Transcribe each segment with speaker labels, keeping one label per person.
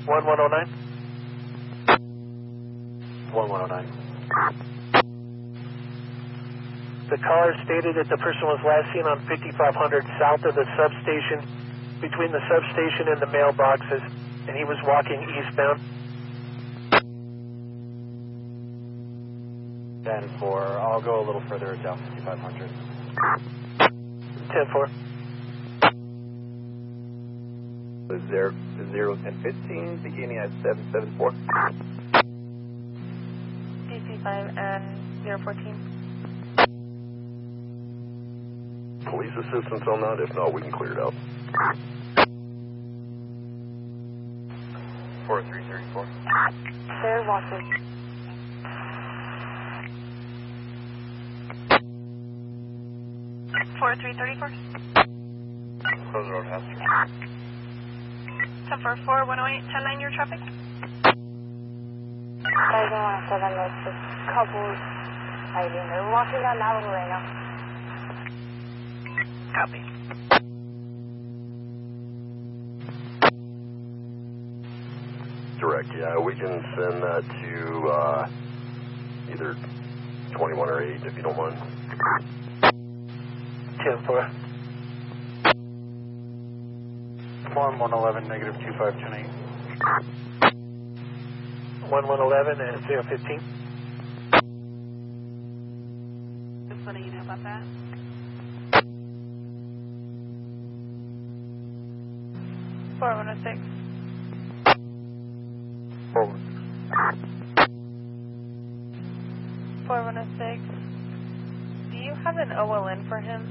Speaker 1: 1109. 1109. The caller stated that the person was last seen on 5500 south of the substation, between the substation and the mailboxes, and he was walking eastbound.
Speaker 2: 10-4. I'll go a little further down 5500.
Speaker 1: 10-4.
Speaker 3: 01015, beginning at 774.
Speaker 4: DC5 and 014.
Speaker 5: Police assistance on that? If not, we can clear it out.
Speaker 2: 4334.
Speaker 4: They're walking.
Speaker 6: Four 334.
Speaker 2: Close the road faster.
Speaker 6: 1044 108 109 your traffic.
Speaker 4: I don't want to tell them there's just couples hiding. They're walking down Malibu right now.
Speaker 6: Copy.
Speaker 5: Direct, yeah, we can send that to either 21 or 8 if you don't mind.
Speaker 1: 10-4.
Speaker 2: 1111, negative 2510.
Speaker 1: 1111 and 015.
Speaker 6: Just letting you know about that. Four 106.
Speaker 4: 4106. Do you have an OLN for him?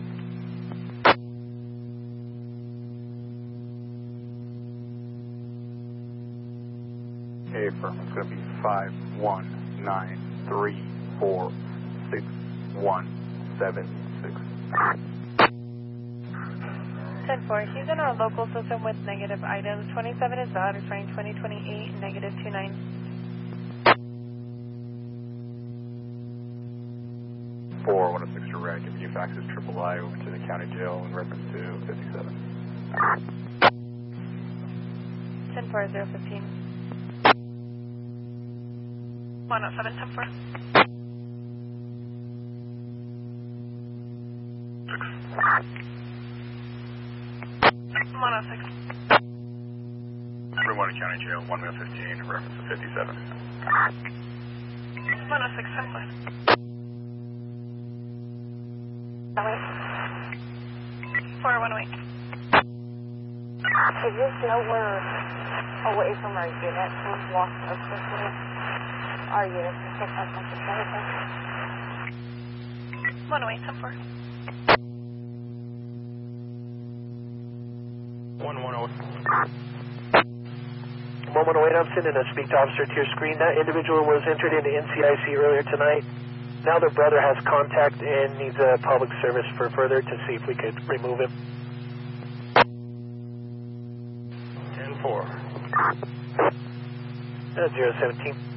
Speaker 2: Hey, firm. It's going to be 519346176.
Speaker 4: 10-4. He's in our local system with negative items. 27 is out. It's running 2028, negative 29.
Speaker 2: 4106 direct. If you faxes III over to the county jail in reference to 57.
Speaker 4: 10-4, 015.
Speaker 6: 107 10-4. 106.
Speaker 2: Fremont County Jail, 115, reference to 57.
Speaker 6: 106 10-4. 4108.
Speaker 4: Is this nowhere away from our unit? We've walked up this way. Our unit can pick up on the
Speaker 6: 108 10-4.
Speaker 1: 1108, I'm sending a speak to officer to your screen. That individual was entered into NCIC earlier tonight. Now their brother has contact and needs a public service for further to see if we could remove him.
Speaker 2: 10-4.
Speaker 1: 017.